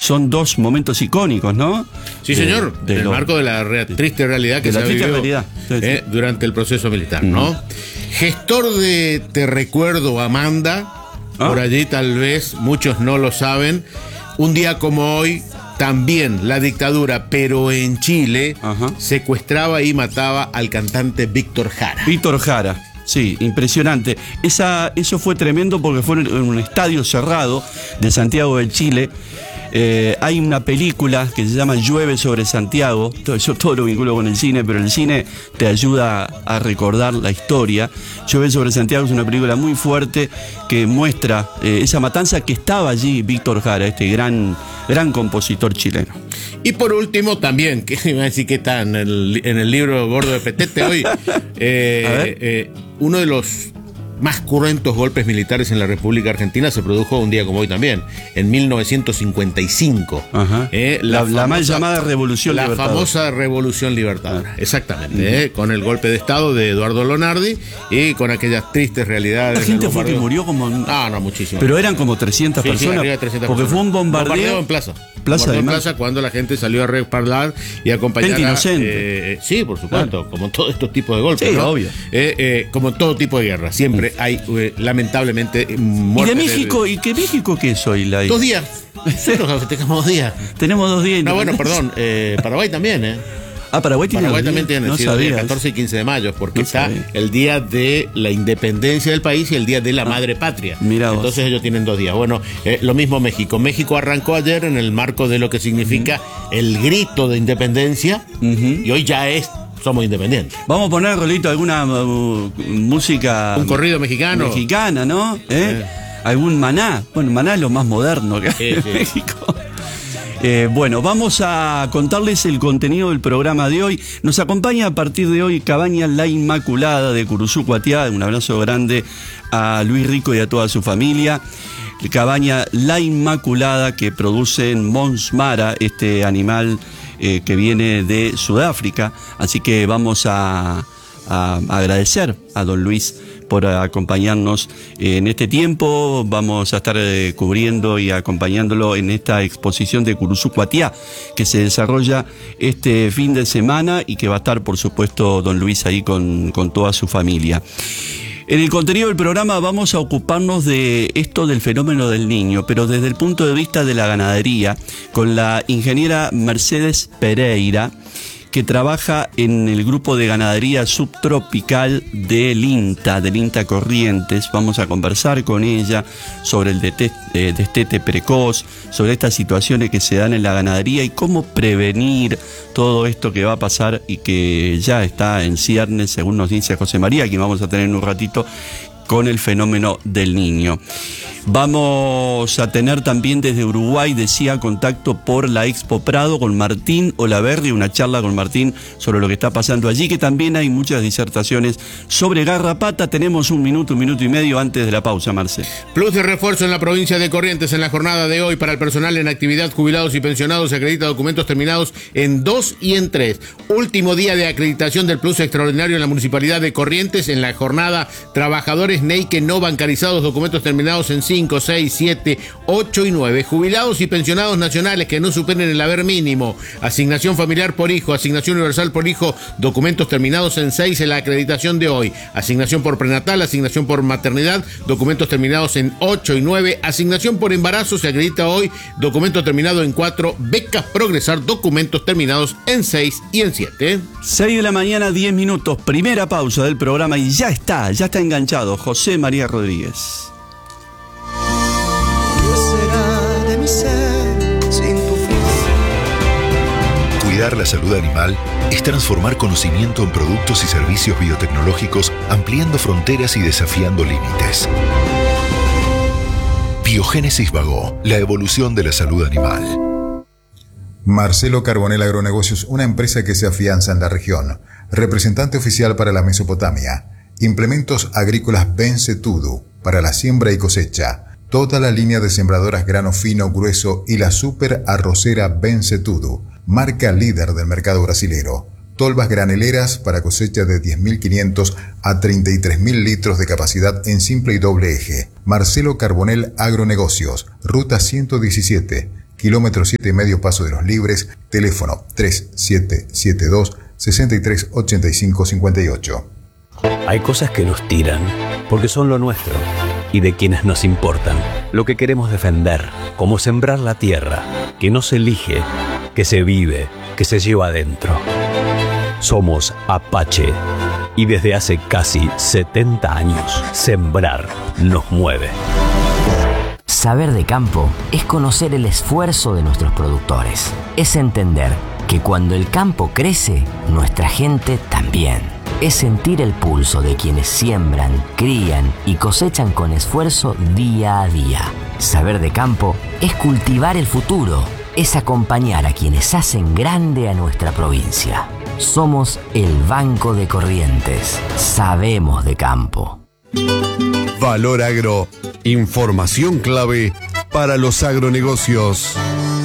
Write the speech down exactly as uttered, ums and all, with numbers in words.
son dos momentos icónicos, ¿no? Sí, de, señor, de en el lo, marco de la re de, triste realidad que se ha vivido eh, durante el proceso militar, mm. ¿no? Gestor de Te Recuerdo, Amanda, ¿ah? Por allí tal vez muchos no lo saben, un día como hoy, también la dictadura, pero en Chile, ajá, secuestraba y mataba al cantante Víctor Jara. Víctor Jara. Sí, impresionante. Esa, eso fue tremendo porque fue en un estadio cerrado de Santiago de Chile. Eh, hay una película que se llama Llueve sobre Santiago. Yo todo lo vinculo con el cine, pero el cine te ayuda a recordar la historia. Llueve sobre Santiago es una película muy fuerte que muestra eh, esa matanza, que estaba allí Víctor Jara, este gran, gran compositor chileno. Y por último también, que iba a decir que está en el, en el libro Gordo de Petete hoy, eh, eh, uno de los más cruentos golpes militares en la República Argentina se produjo un día como hoy también, en mil novecientos cincuenta y cinco. Ajá. Eh, la, la, famosa, la mal llamada Revolución la Libertadora. La famosa Revolución Libertadora, ah. exactamente, uh-huh. eh, con el golpe de Estado de Eduardo Lonardi y con aquellas tristes realidades. La gente fue que murió como... Ah, no, muchísimo. Pero eran como trescientas sí, personas, sí, trescientas porque personas. Fue un bombardeo, bombardeo en plaza. Plaza, de plaza cuando la gente salió a respaldar y acompañar gente inocente. Eh, sí, por supuesto, claro, como todos estos tipos de golpes, sí, ¿no? obvio. Eh, eh, como todo tipo de guerra, siempre mm. hay eh, lamentablemente muertes. ¿Y de México? De... ¿Y qué México qué es hoy? La... Dos días. Nosotros festejamos dos días. Tenemos dos días. No, bueno, perdón, eh, Paraguay también, ¿eh? Ah, Paraguay tiene Paraguay también tiene, no sí, el catorce y quince de mayo, porque no está sabía. El día de la independencia del país y el día de la ah, madre patria. Mira vos. Entonces ellos tienen dos días. Bueno, eh, lo mismo México. México arrancó ayer en el marco de lo que significa uh-huh. el grito de independencia uh-huh. y hoy ya es somos independientes. Vamos a poner, Rolito, alguna uh, música... Un corrido mexicano. Mexicana, ¿no? ¿Eh? Eh. Algún Maná. Bueno, Maná es lo más moderno que hay sí, en sí. México. Eh, bueno, vamos a contarles el contenido del programa de hoy. Nos acompaña a partir de hoy Cabaña La Inmaculada de Curuzú, Cuatiá. Un abrazo grande a Luis Rico y a toda su familia. Cabaña La Inmaculada, que produce en Mons Mara, este animal eh, que viene de Sudáfrica. Así que vamos a, a agradecer a don Luis por acompañarnos en este tiempo. Vamos a estar eh, cubriendo y acompañándolo en esta exposición de Curuzú Cuatiá, que se desarrolla este fin de semana y que va a estar, por supuesto, don Luis ahí con, con toda su familia. En el contenido del programa vamos a ocuparnos de esto del fenómeno del niño, pero desde el punto de vista de la ganadería, con la ingeniera Mercedes Pereira, que trabaja en el grupo de ganadería subtropical del INTA, del INTA Corrientes. Vamos a conversar con ella sobre el destete precoz, sobre estas situaciones que se dan en la ganadería y cómo prevenir todo esto que va a pasar y que ya está en ciernes, según nos dice José María, que vamos a tener en un ratito, con el fenómeno del niño. Vamos a tener también desde Uruguay, decía, contacto por la Expo Prado con Martín Olaverri, una charla con Martín sobre lo que está pasando allí, que también hay muchas disertaciones sobre garrapata. Tenemos un minuto, un minuto y medio antes de la pausa, Marce. Plus de refuerzo en la provincia de Corrientes en la jornada de hoy para el personal en actividad, jubilados y pensionados. Se acredita documentos terminados en dos y en tres. Último día de acreditación del plus extraordinario en la municipalidad de Corrientes en la jornada trabajadores N E I que no bancarizados, documentos terminados en cinco, seis, siete, ocho y nueve. Jubilados y pensionados nacionales que no superen el haber mínimo. Asignación familiar por hijo, asignación universal por hijo, documentos terminados en seis en la acreditación de hoy. Asignación por prenatal, asignación por maternidad, documentos terminados en ocho y nueve. Asignación por embarazo se acredita hoy, documento terminado en cuatro. Becas Progresar, documentos terminados en seis y en siete. seis de la mañana, diez minutos. Primera pausa del programa y ya está, ya está enganchado José María Rodríguez. Cuidar la salud animal es transformar conocimiento en productos y servicios biotecnológicos, ampliando fronteras y desafiando límites. Biogénesis Bagó, la evolución de la salud animal. Marcelo Carbonell Agronegocios, una empresa que se afianza en la región. Representante oficial para la Mesopotamia. Implementos agrícolas Bencetudo para la siembra y cosecha. Toda la línea de sembradoras grano fino, grueso y la super arrocera Bencetudo, marca líder del mercado brasilero. Tolvas graneleras para cosecha de diez mil quinientos a treinta y tres mil litros de capacidad en simple y doble eje. Marcelo Carbonell Agronegocios, ruta ciento diecisiete, kilómetro siete y medio Paso de los Libres, teléfono tres siete siete dos, seis tres ocho cinco cinco ocho. Hay cosas que nos tiran, porque son lo nuestro, y de quienes nos importan. Lo que queremos defender, como sembrar la tierra, que no se elige, que se vive, que se lleva adentro. Somos Apache, y desde hace casi setenta años, sembrar nos mueve. Saber de campo es conocer el esfuerzo de nuestros productores. Es entender que cuando el campo crece, nuestra gente también. Es sentir el pulso de quienes siembran, crían y cosechan con esfuerzo día a día. Saber de campo es cultivar el futuro. Es acompañar a quienes hacen grande a nuestra provincia. Somos el Banco de Corrientes. Sabemos de campo. Valor Agro. Información clave para los agronegocios.